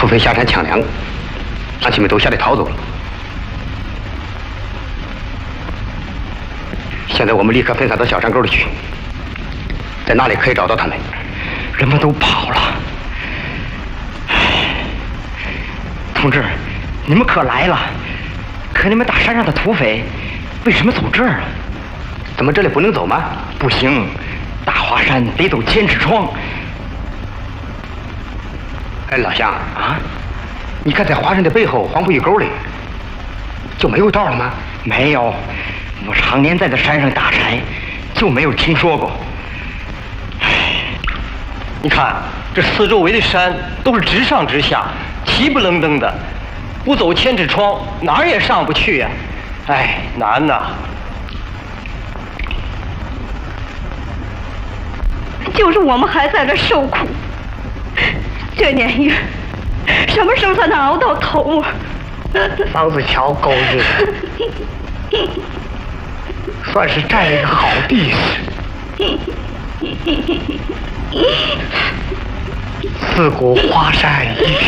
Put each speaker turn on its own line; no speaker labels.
土匪下山抢粮，乡亲们都吓得逃走了。现在我们立刻分散到小山沟里去，在那里可以找到他们。
人们都跑了。同志，你们可来了，可你们打山上的土匪为什么走这儿啊？
怎么这里不能走吗？
不行，大华山得走千尺窗。
哎，老乡啊，你看在华山的背后黄埔峪沟里就没有道了吗？
没有，我常年在这山上打柴，就没有听说过。
你看这四周围的山都是直上直下，齐不愣登的，不走千尺窗哪儿也上不去呀。哎，难呐！
就是我们还在这受苦，这年月什么时候才能熬到头啊？
房子桥狗日，算是占了一个好地势。自古华山一